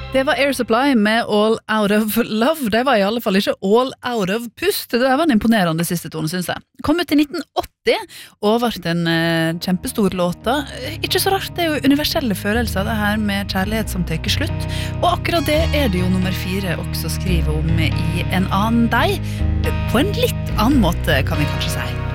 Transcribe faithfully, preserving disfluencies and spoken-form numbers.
Det var Air Supply med All Out of Love. Det var i alle fall ikke All Out of Pust. Det var en imponerende siste tone, synes jeg. Kom ut i nitten åtti og vært en uh, kjempestor låta. Ikke så rart, det er jo universelle følelser, det her med kjærlighet som tar slutt. Og akkurat det er det jo nummer fire også skriver om i En annen deg. På en litt annen måte, kan vi kanskje si.